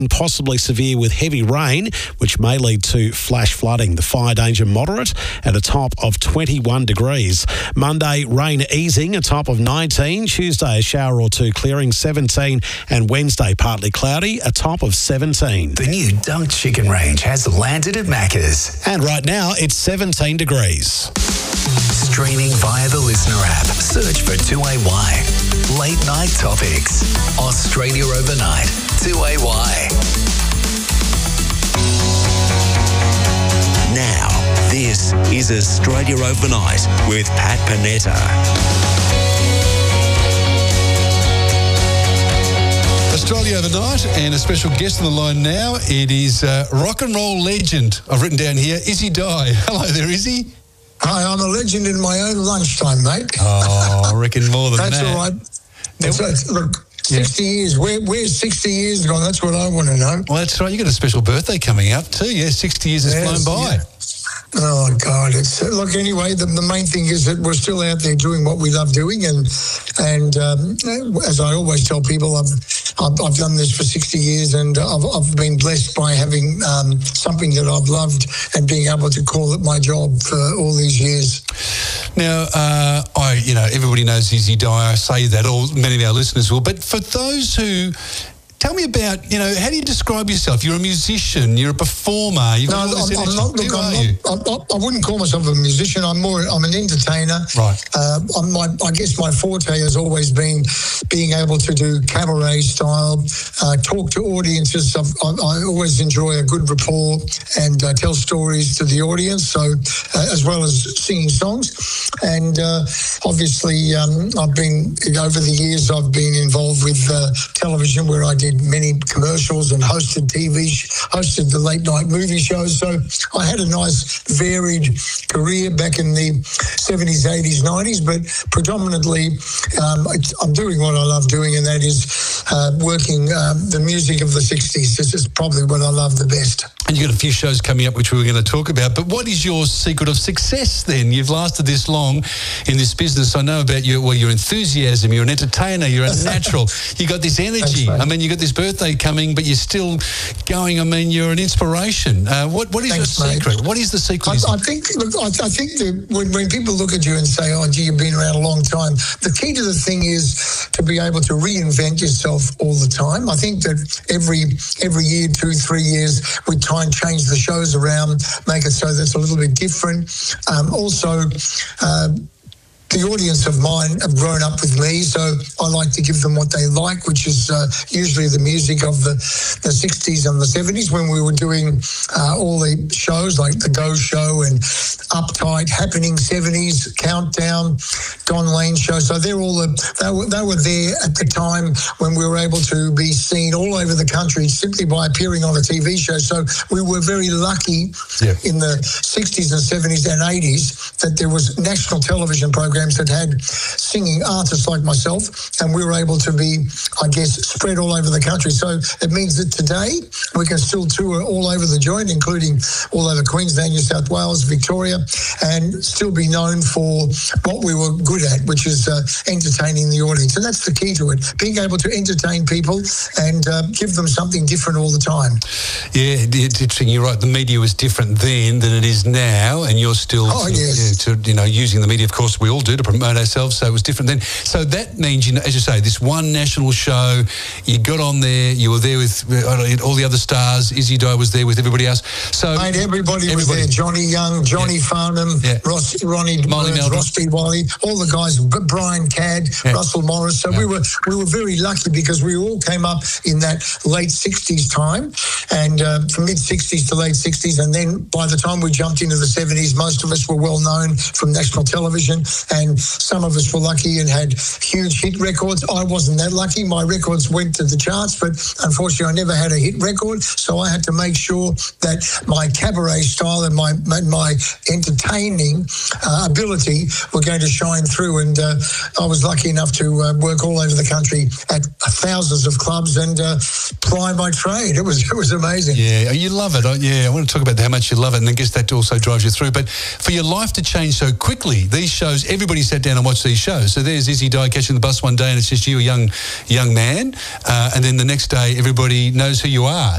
possibly severe with heavy rain, which may lead to flash flooding. The fire danger moderate at a top of 21 degrees. Monday, rain easing, a top of 19. Tuesday, a shower or two clearing, 17. And Wednesday, partly cloudy, a top of 17. The new Dunk Chicken range has landed at Macca's. And right now, it's 17 degrees. Streaming via the Listener app. Search for 2AY. Late Night Topics. Australia Overnight. 2AY. Now, this is Australia Overnight with Pat Panetta. Australia Overnight, and a special guest on the line now. It is rock and roll legend. I've written down here, Izzy Dye. Hello there, Izzy. Hi, I'm a legend in my own lunchtime, mate. Oh, I reckon more than That's that. all right. Look, 60 years. Where's 60 years gone? That's what I want to know. Well, that's right. You got a special birthday coming up too. Yeah, 60 years has flown by. Yeah. Oh, God. Look, anyway, the main thing is that we're still out there doing what we love doing. And as I always tell people, I've done this for 60 years and I've been blessed by having something that I've loved and being able to call it my job for all these years. Now, everybody knows Izzy Dye. I say that, many of our listeners will. But for those who... Tell me about, how do you describe yourself? You're a musician, you're a performer. I wouldn't call myself a musician. I'm an entertainer. Right. I guess my forte has always been being able to do cabaret style, talk to audiences. I always enjoy a good rapport and tell stories to the audience, so as well as singing songs. And obviously, over the years, I've been involved with television where I did many commercials and hosted the late night movie shows. So I had a nice varied career back in the 70s, 80s, 90s, but predominantly I'm doing what I love doing, and that is working the music of the 60s. This is probably what I love the best. And you've got a few shows coming up which we were going to talk about, but what is your secret of success then? You've lasted this long in this business. I know about your enthusiasm, you're an entertainer, you're a natural, you got this energy. Thanks, you got this birthday coming, but you're still going. You're an inspiration. What is your secret? Mate. What is the secret? I think that when people look at you and say, "Oh, gee, you've been around a long time," the key to the thing is to be able to reinvent yourself all the time. I think that every year, 2-3 years, we try and change the shows around, make it so that it's a little bit different. The audience of mine have grown up with me, so I like to give them what they like, which is usually the music of the 60s and the 70s when we were doing all the shows like The Go Show and Uptight, Happening 70s, Countdown, Don Lane Show. So they were there at the time when we were able to be seen all over the country simply by appearing on a TV show. So we were very lucky in the 60s and 70s and 80s that there was national television programs that had singing artists like myself, and we were able to be, I guess, spread all over the country. So it means that today we can still tour all over the joint, including all over Queensland, New South Wales, Victoria, and still be known for what we were good at, which is entertaining the audience. And that's the key to it, being able to entertain people and give them something different all the time. Yeah, it's interesting. You're right. The media was different then than it is now, and you're still using the media. Of course, we all do to promote ourselves, so it was different then. So that means, as you say, this one national show, you got on there, you were there with all the other stars. Izzy Dye was there with everybody else. So mate, everybody was there. Johnny Young, Johnny Farnham, Ronnie Burns, Ross B. Wiley, all the guys, Brian Cadd, Russell Morris. So we were very lucky because we all came up in that late 60s time, and from mid-60s to late 60s, and then by the time we jumped into the 70s, most of us were well known from national television, and some of us were lucky and had huge hit records. I wasn't that lucky. My records went to the charts, but unfortunately I never had a hit record, so I had to make sure that my cabaret style and my entertaining ability were going to shine through, and I was lucky enough to work all over the country at thousands of clubs and ply my trade. It was amazing. Yeah, you love it. I want to talk about how much you love it, and I guess that also drives you through. But for your life to change so quickly, these shows, everybody sat down and watched these shows. So there's Izzy Dye catching the bus one day and it's just you, a young man, and then the next day everybody knows who you are.